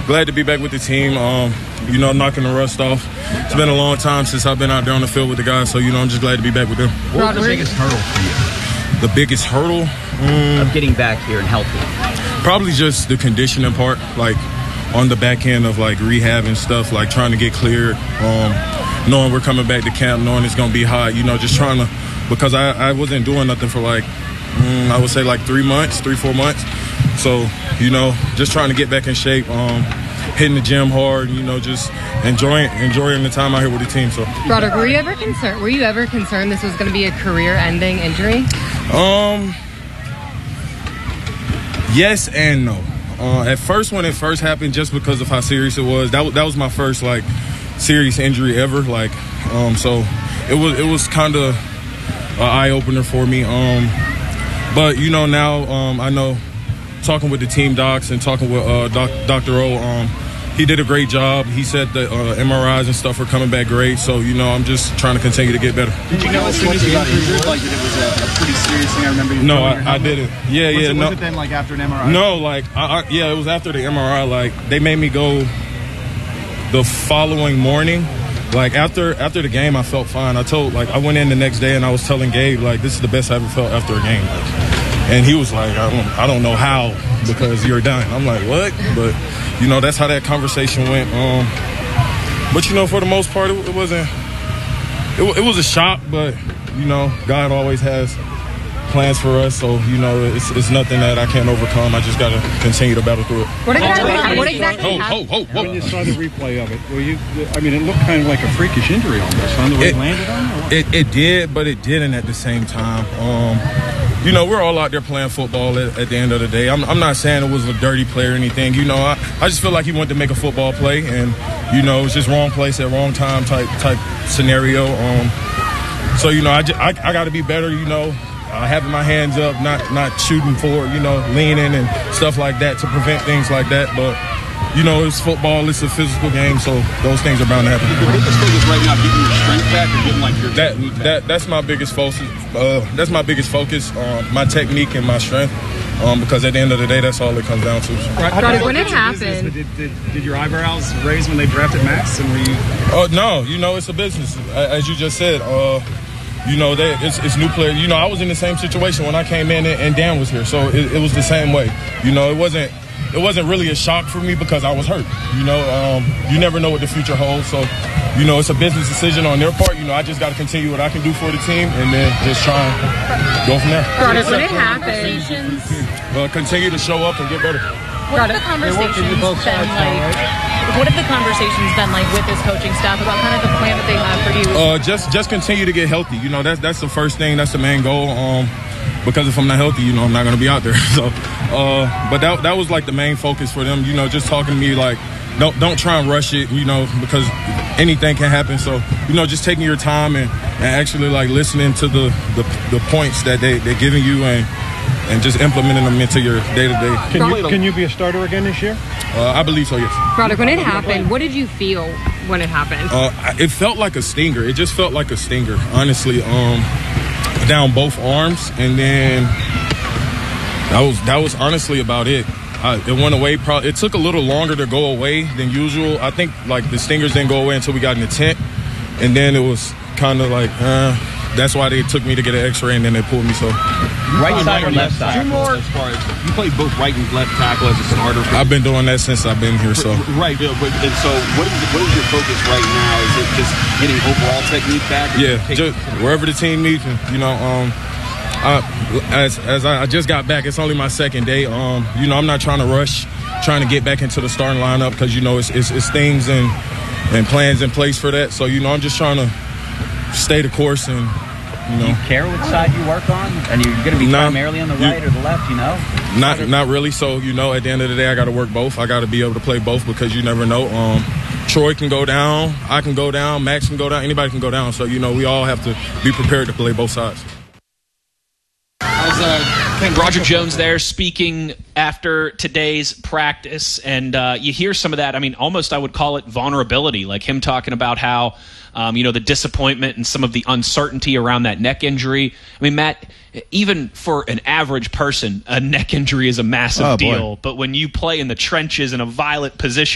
glad to be back with the team. You know, knocking the rust off. It's been a long time since I've been out there on the field with the guys, so, you know, I'm just glad to be back with them. What was the biggest hurdle for you? The biggest hurdle? Of getting back here and healthy? Probably just the conditioning part, like on the back end of like rehab and stuff, like trying to get cleared, knowing we're coming back to camp, knowing it's going to be hot, you know, just trying to, because I wasn't doing nothing for like, I would say like 3 months, 3-4 months. So, you know, just trying to get back in shape, hitting the gym hard, you know, just enjoying the time out here with the team. So, Broderick, were you ever concerned this was going to be a career-ending injury? Yes and no. At first, when it first happened, just because of how serious it was, that was my first like serious injury ever. Like, so it was kind of an eye opener for me. But you know, now I know, talking with the team docs and talking with Dr. O, he did a great job. He said the MRIs and stuff are coming back great. So, you know, I'm just trying to continue to get better. Did you know as soon as you got injured, like, that it was a pretty serious thing? I remember you. No, I didn't. Yeah. Was it then, like, after an MRI? No, like, yeah, it was after the MRI. Like, they made me go the following morning. Like, after the game, I felt fine. I went in the next day and I was telling Gabe, like, this is the best I ever felt after a game. And he was like, I don't know how, because you're done. I'm like, what? But, you know, that's how that conversation went. But, you know, for the most part, it wasn't. It was a shock, but, you know, God always has plans for us. So, you know, it's nothing that I can't overcome. I just got to continue to battle through it. What exactly happened? When you saw the replay of it, it looked kind of like a freakish injury almost on the way it landed on? Or what? It did, but it didn't at the same time. You know, we're all out there playing football at the end of the day. I'm not saying it was a dirty play or anything. You know, I just feel like he wanted to make a football play, and, you know, it was just wrong place at wrong time type scenario. So, you know, I got to be better, you know, having my hands up, not shooting forward, you know, leaning and stuff like that to prevent things like that. But, you know, it's football, it's a physical game, so those things are bound to happen. Your biggest focus right now, getting your strength back or getting, like, your technique back? That's my biggest focus. That's my biggest focus, my technique and my strength, because at the end of the day, that's all it comes down to. Right. When it happened, did your eyebrows raise when they drafted Max? And were you? Oh no, you know, it's a business, as you just said. You know, it's new player. You know, I was in the same situation when I came in and Dan was here, so it was the same way. You know, it wasn't really a shock for me because I was hurt. You know, you never know what the future holds. So, you know, it's a business decision on their part. You know, I just got to continue what I can do for the team and then just try and go from there. When it happened, continue to show up and get better. What have the conversations been like? What have the conversations been like with this coaching staff about kind of the plan that they have for you? Just continue to get healthy. You know, that's the first thing. That's the main goal. Because if I'm not healthy, you know, I'm not going to be out there. So, but that was like the main focus for them. You know, just talking to me like, don't try and rush it. You know, because anything can happen. So, you know, just taking your time and actually like listening to the points that they're giving you and just implementing them into your day-to-day. Can you be a starter again this year? I believe so, yes. Broderick, when it happened, what did you feel when it happened? It felt like a stinger. It just felt like a stinger, honestly. Down both arms, and then that was honestly about it. It went away. It took a little longer to go away than usual. I think like the stingers didn't go away until we got in the tent, and then it was kind of like that's why they took me to get an X-ray, and then they pulled me. So right side or left side? Two more. As far as you play both right and left tackle as a starter. I've been doing that since I've been here. So right, and so what is your focus right now? Is it just getting overall technique back? Yeah, just wherever the team needs me. You know, as I just got back, it's only my second day. You know, I'm not trying to rush, trying to get back into the starting lineup because you know it's things and plans in place for that. So you know, I'm just trying to stay the course and. You know, do you care which side you work on? And you're going to be primarily on the right or the left, you know? Not really. So, you know, at the end of the day, I got to work both. I got to be able to play both because you never know. Troy can go down. I can go down. Max can go down. Anybody can go down. So, you know, we all have to be prepared to play both sides. Roger Jones there speaking after today's practice, and you hear some of that. I mean, almost I would call it vulnerability, like him talking about how, you know, the disappointment and some of the uncertainty around that neck injury. I mean, Matt, even for an average person, a neck injury is a massive deal. But when you play in the trenches in a violent position,